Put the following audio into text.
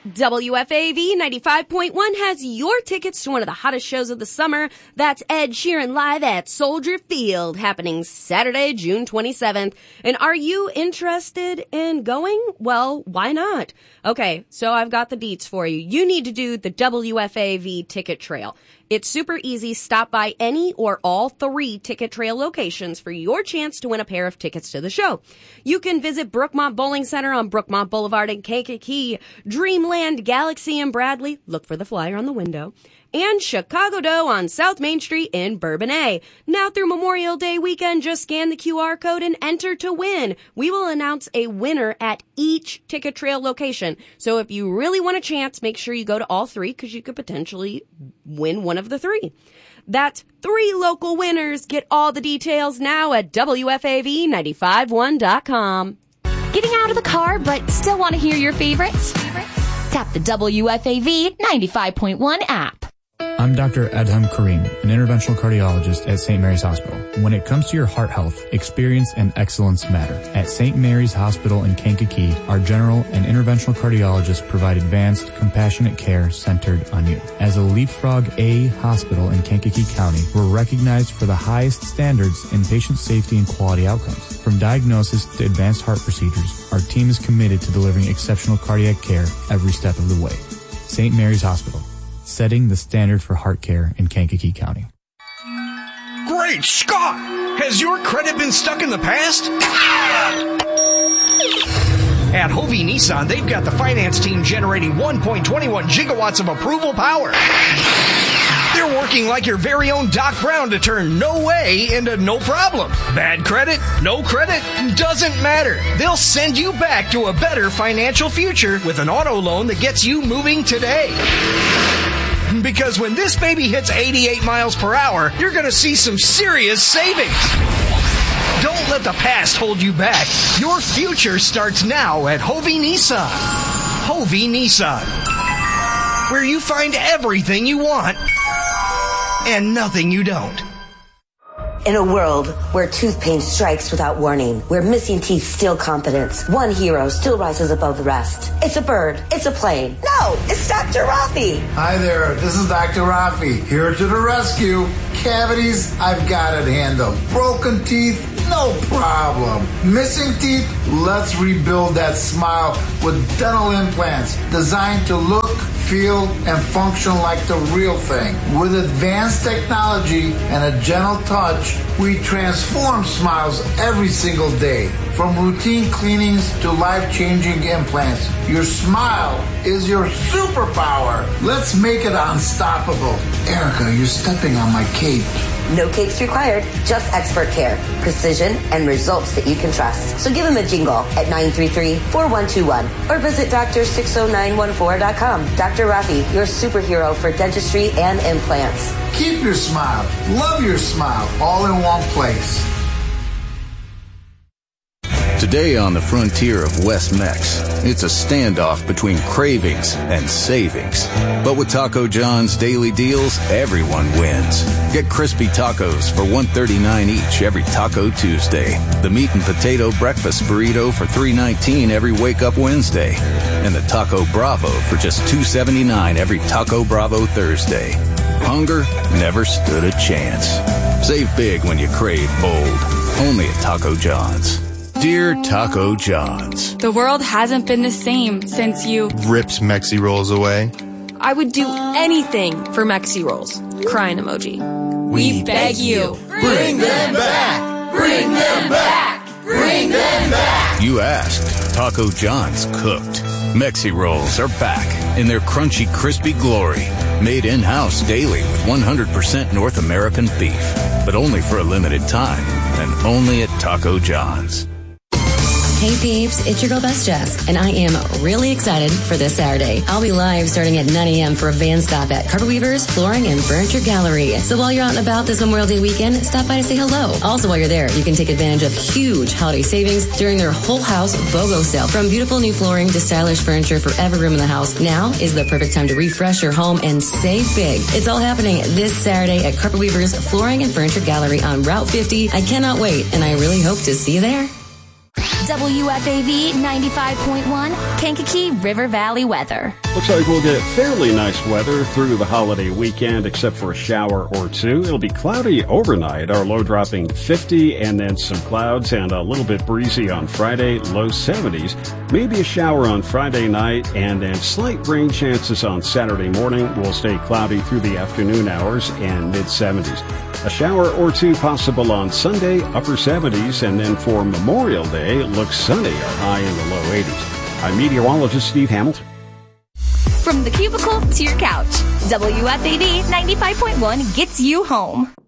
WFAV 95.1 has your tickets to one of the hottest shows of the summer. That's Ed Sheeran live at Soldier Field, happening Saturday, June 27th. And are you interested in going? Well, why not? Okay, so I've got the deets for you. You need to do the WFAV ticket trail. It's super easy. Stop by any or all 3 Ticket Trail locations for your chance to win a pair of tickets to the show. You can visit Brookmont Bowling Center on Brookmont Boulevard in Kankakee, Dreamland Galaxy in Bradley, look for the flyer on the window, and Chicago Dough on South Main Street in Bourbonnais. Now through Memorial Day weekend, just scan the QR code and enter to win. We will announce a winner at each Ticket Trail location. So if you really want a chance, make sure you go to all 3 because you could potentially win one of the 3. That's 3 local winners. Get all the details now at WFAV951.com. Getting out of the car but still want to hear your favorites? Tap the WFAV 95.1 app. I'm Dr. Adham Karim, an interventional cardiologist at St. Mary's Hospital. When it comes to your heart health, experience and excellence matter. At St. Mary's Hospital in Kankakee, our general and interventional cardiologists provide advanced, compassionate care centered on you. As a Leapfrog A hospital in Kankakee County, we're recognized for the highest standards in patient safety and quality outcomes. From diagnosis to advanced heart procedures, our team is committed to delivering exceptional cardiac care every step of the way. St. Mary's Hospital, setting the standard for heart care in Kankakee County. Great Scott! Has your credit been stuck in the past? At Hovey Nissan, they've got the finance team generating 1.21 gigawatts of approval power. They're working like your very own Doc Brown to turn no way into no problem. Bad credit, no credit, doesn't matter. They'll send you back to a better financial future with an auto loan that gets you moving today. Because when this baby hits 88 miles per hour, you're going to see some serious savings. Don't let the past hold you back. Your future starts now at Hovey Nissan. Hovey Nissan, where you find everything you want and nothing you don't. In a world where tooth pain strikes without warning, where missing teeth steal confidence, one hero still rises above the rest. It's a bird. It's a plane. No, it's Dr. Rafi. Hi there, this is Dr. Rafi, here to the rescue. Cavities, I've got it handled. Broken teeth, no problem. Missing teeth, let's rebuild that smile with dental implants designed to look, feel, and function like the real thing. With advanced technology and a gentle touch, we transform smiles every single day. From routine cleanings to life-changing implants, your smile is your superpower. Let's make it unstoppable. Erica, you're stepping on my cape. No capes required, just expert care, precision, and results that you can trust. So give him a jingle at 933-4121 or visit Dr.60914.com. Dr. Rafi, your superhero for dentistry and implants. Keep your smile, love your smile, all in one place. Today on the frontier of West Mex, it's a standoff between cravings and savings. But with Taco John's daily deals, everyone wins. Get crispy tacos for $1.39 each every Taco Tuesday. The meat and potato breakfast burrito for $3.19 every Wake Up Wednesday. And the Taco Bravo for just $2.79 every Taco Bravo Thursday. Hunger never stood a chance. Save big when you crave bold. Only at Taco John's. Dear Taco John's, the world hasn't been the same since you ripped Mexi Rolls away. I would do anything for Mexi Rolls. Crying emoji. We beg you. Bring them back! Bring them back! Bring them back! You asked. Taco John's cooked. Mexi Rolls are back in their crunchy, crispy glory. Made in-house daily with 100% North American beef. But only for a limited time. And only at Taco John's. Hey peeps, it's your girl Best Jess, and I am really excited for this Saturday. I'll be live starting at 9 a.m. for a van stop at Carpet Weavers Flooring and Furniture Gallery. So while you're out and about this Memorial Day weekend, stop by to say hello. Also while you're there, you can take advantage of huge holiday savings during their whole house BOGO sale. From beautiful new flooring to stylish furniture for every room in the house, now is the perfect time to refresh your home and save big. It's all happening this Saturday at Carpet Weavers Flooring and Furniture Gallery on Route 50. I cannot wait, and I really hope to see you there. WFAV 95.1, Kankakee River Valley weather. Looks like we'll get fairly nice weather through the holiday weekend, except for a shower or two. It'll be cloudy overnight, our low dropping 50, and then some clouds and a little bit breezy on Friday, low 70s. Maybe a shower on Friday night, and then slight rain chances on Saturday morning. Will stay cloudy through the afternoon hours and mid-70s. A shower or two possible on Sunday, upper 70s, and then for Memorial Day, it looks sunny, a high in the low 80s. I'm meteorologist Steve Hamilton. From the cubicle to your couch, WFAV 95.1 gets you home.